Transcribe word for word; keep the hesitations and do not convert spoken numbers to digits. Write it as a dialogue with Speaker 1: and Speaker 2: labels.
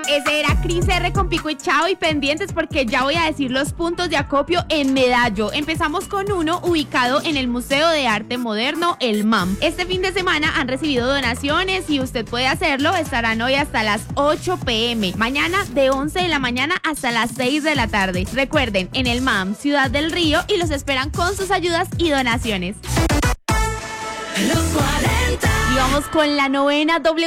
Speaker 1: Ese era Cris R con Pico y Chao, y pendientes porque ya voy a decir los puntos de acopio en Medallo. Empezamos con uno ubicado en el Museo de Arte Moderno, el M A M. Este fin de semana han recibido donaciones y usted puede hacerlo. Estarán hoy hasta las ocho pe eme. Mañana de once de la mañana hasta las seis de la tarde. Recuerden, en el M A M, Ciudad del Río, y los esperan con sus ayudas y donaciones.
Speaker 2: Los cuarenta.
Speaker 1: Y vamos con la novena doble